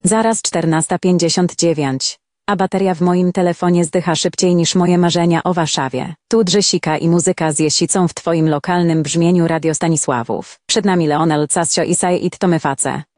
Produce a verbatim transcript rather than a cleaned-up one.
Zaraz czternasta pięćdziesiąt dziewięć. A bateria w moim telefonie zdycha szybciej niż moje marzenia o Warszawie. Tu drzesika i muzyka z Jesicą w twoim lokalnym brzmieniu Radio Stanisławów. Przed nami Leonel Casio i Said Tomyface.